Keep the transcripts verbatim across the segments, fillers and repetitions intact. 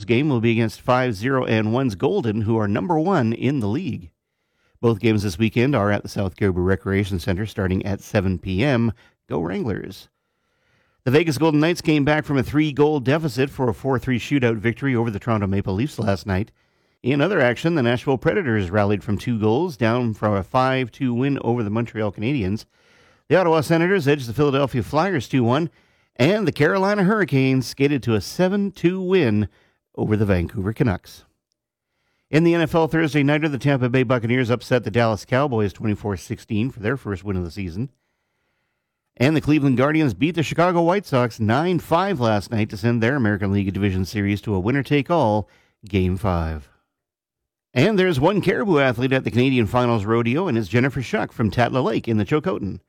game will be against five zero and one's Golden, who are number one in the league. Both games this weekend are at the South Caribou Recreation Center starting at seven p.m. Go Wranglers. The Vegas Golden Knights came back from a three-goal deficit for a four three shootout victory over the Toronto Maple Leafs last night. In other action, the Nashville Predators rallied from two goals down from a five two win over the Montreal Canadiens. The Ottawa Senators edged the Philadelphia Flyers two one, and the Carolina Hurricanes skated to a seven two win over the Vancouver Canucks. In the N F L Thursday nighter, the Tampa Bay Buccaneers upset the Dallas Cowboys twenty-four sixteen for their first win of the season. And the Cleveland Guardians beat the Chicago White Sox nine five last night to send their American League Division Series to a winner-take-all Game five. And there's one Caribou athlete at the Canadian Finals Rodeo, and it's Jennifer Schuck from Tatla Lake in the Chilcotin.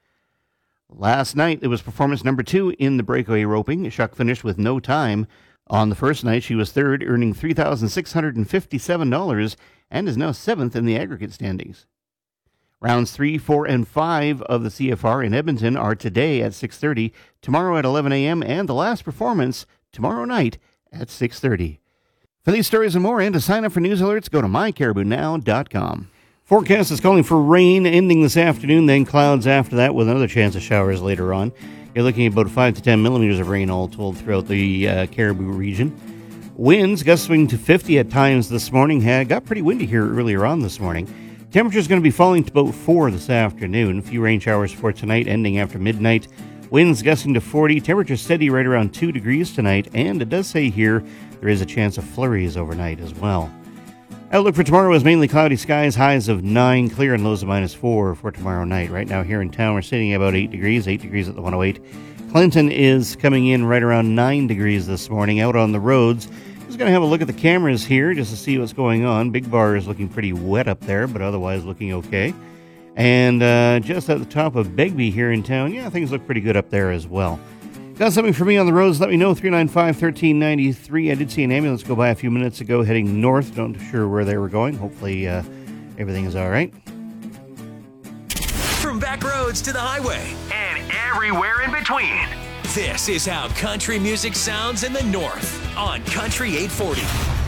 Last night, it was performance number two in the breakaway roping. Schuck finished with no time. On the first night, she was third, earning three thousand six hundred fifty-seven dollars, and is now seventh in the aggregate standings. Rounds three, four, and five of the C F R in Edmonton are today at six thirty, tomorrow at eleven a.m., and the last performance tomorrow night at six thirty. For these stories and more, and to sign up for news alerts, go to my caribou now dot com. Forecast is calling for rain ending this afternoon, then clouds after that with another chance of showers later on. You're looking at about five to ten millimeters of rain all told throughout the uh, Caribou region. Winds gusting to fifty at times this morning. Had got pretty windy here earlier on this morning. Temperature is going to be falling to about four this afternoon. A few rain showers for tonight, ending after midnight. Winds gusting to forty. Temperature steady right around two degrees tonight. And it does say here there is a chance of flurries overnight as well. Outlook for tomorrow is mainly cloudy skies, highs of nine, clear and lows of minus four for tomorrow night. Right now here in town, we're sitting at about eight degrees, eight degrees at the one oh eight. Clinton is coming in right around nine degrees this morning. Out on the roads, just going to have a look at the cameras here just to see what's going on. Big Bar is looking pretty wet up there, but otherwise looking okay. And uh, just at the top of Begbie here in town, yeah, things look pretty good up there as well. Got something for me on the roads? Let me know, three nine five, one three nine three. I did see an ambulance go by a few minutes ago heading north. Not sure where they were going. Hopefully uh, everything is all right. From back roads to the highway and everywhere in between, this is how country music sounds in the North on Country eight forty.